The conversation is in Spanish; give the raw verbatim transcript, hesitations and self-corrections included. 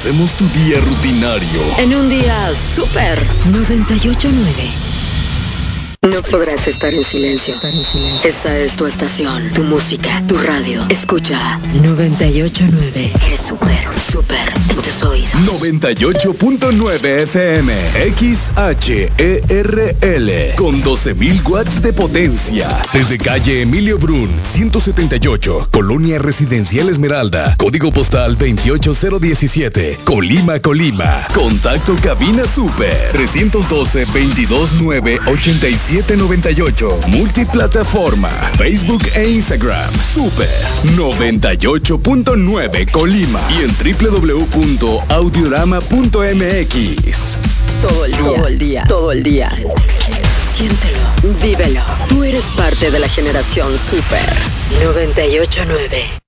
Hacemos tu día rutinario en un día súper. noventa y ocho nueve. No podrás estar en silencio. Estar en silencio. Esta es tu estación, tu música, tu radio. Escucha noventa y ocho nueve. Eres súper, súper en tus oídos. noventa y ocho punto nueve F M, X H E R L, con doce mil watts de potencia. Desde calle Emilio Brun, ciento setenta y ocho, Colonia Residencial Esmeralda, código postal veintiocho cero diecisiete, Colima, Colima. Contacto cabina super, trescientos doce, veintidós nueve, ochenta y siete noventa y ocho. Multiplataforma, Facebook e Instagram, super noventa y ocho punto nueve Colima y en doble u doble u doble u punto audiorama punto m x. Todo el día, todo el día, todo el día. Siéntelo, vívelo. Tú eres parte de la generación super. noventa y ocho nueve.